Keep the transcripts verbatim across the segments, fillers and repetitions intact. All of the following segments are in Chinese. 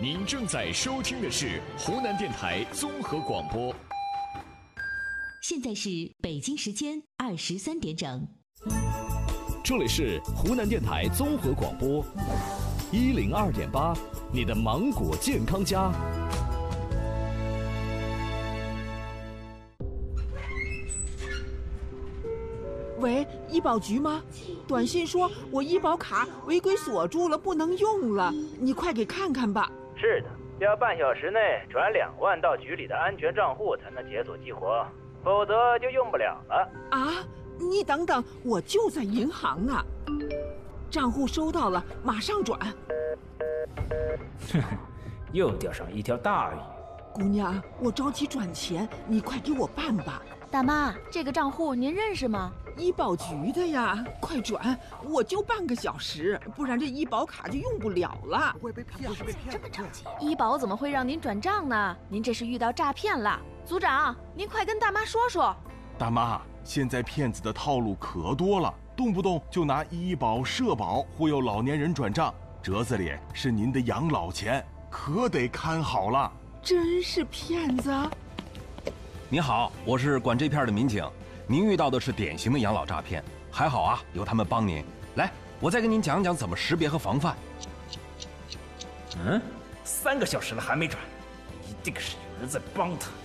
您正在收听的是湖南电台综合广播。 现在是北京时间二十三点整。 这里是湖南电台综合广播一零二点八，你的芒果健康家。 喂，医保局吗？短信说我医保卡违规锁住了，不能用了，你快给看看吧。 是的，要半小时内转两万到局里的安全账户才能解锁激活，否则就用不了了。 啊，你等等，我就在银行呢。账户收到了，马上转。 哼，又钓上一条大鱼。 姑娘，我着急转钱，你快给我办吧。 大妈，这个账户您认识吗？ 医保局的呀，快转！我就半个小时，不然这医保卡就用不了了。 会被骗？不是被骗？这么着急？医保怎么会让您转账呢？您这是遇到诈骗了。组长，您快跟大妈说说。 大妈，现在骗子的套路可多了，动不动就拿医保、社保忽悠老年人转账，折子里是您的养老钱，可得看好了。 真是骗子！ 您好，我是管这片的民警。您遇到的是典型的养老诈骗，还好啊，有他们帮您。来，我再跟您讲讲怎么识别和防范。 嗯，三个小时了还没转，一定是有人在帮他。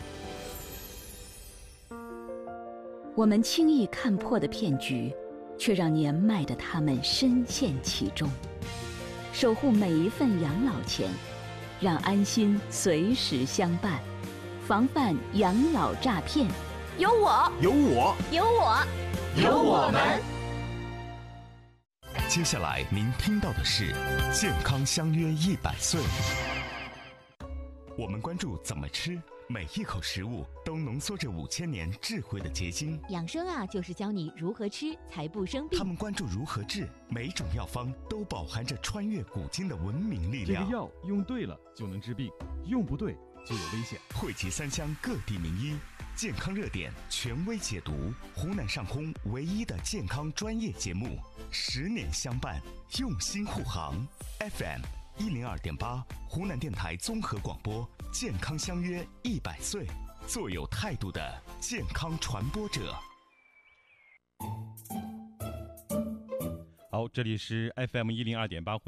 我们轻易看破的骗局，却让年迈的他们深陷其中。守护每一份养老钱，让安心随时相伴，防范养老诈骗。 有我， 有我， 有我， 有我们。接下来您听到的是健康相约一百岁。我们关注怎么吃，每一口食物都浓缩着五千年智慧的结晶。 养生啊，就是教你如何吃才不生病。 他们关注如何治，每种药方都饱含着穿越古今的文明力量。 这个药用对了就能治病，用不对就有危险。 汇集三湘各地名医，健康热点权威解读，湖南上空唯一的健康专业节目，十年相伴，用心护航。F M 一零二点八，湖南电台综合广播，健康相约一百岁，做有态度的健康传播者。 好，这里是 F M 一零二点八。